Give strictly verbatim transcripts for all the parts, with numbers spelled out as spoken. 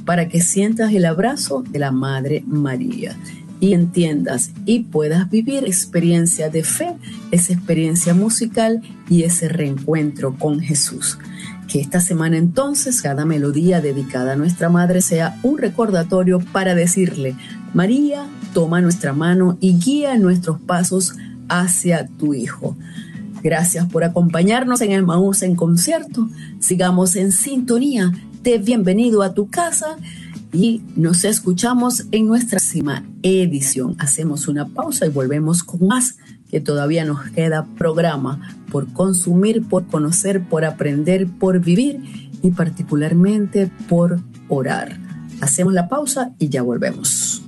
para que sientas el abrazo de la Madre María y entiendas y puedas vivir experiencia de fe, esa experiencia musical y ese reencuentro con Jesús. Que esta semana entonces cada melodía dedicada a nuestra Madre sea un recordatorio para decirle: María, toma nuestra mano y guía nuestros pasos hacia tu Hijo. Gracias por acompañarnos en Emmaús en concierto. Sigamos en sintonía de Bienvenido a tu casa y nos escuchamos en nuestra próxima edición. Hacemos una pausa y volvemos con más, que todavía nos queda programa por consumir, por conocer, por aprender, por vivir y particularmente por orar. Hacemos la pausa y ya volvemos.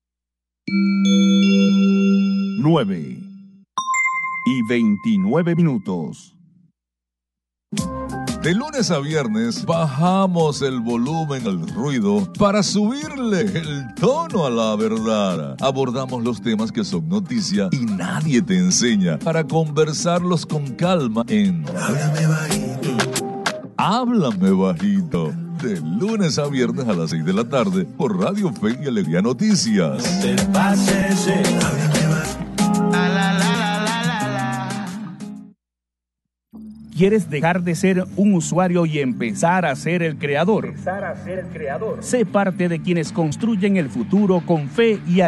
nueve y veintinueve minutos. De lunes a viernes bajamos el volumen al ruido para subirle el tono a la verdad. Abordamos los temas que son noticia y nadie te enseña, para conversarlos con calma en Háblame Bajito. Háblame Bajito. De lunes a viernes a las seis de la tarde por Radio Fe y Alegría Noticias. No te pases, eh. Háblame Bajito. La, la, la, la, la, la. ¿Quieres dejar de ser un usuario y empezar a ser el creador? Empezar a ser el creador. Sé parte de quienes construyen el futuro con fe y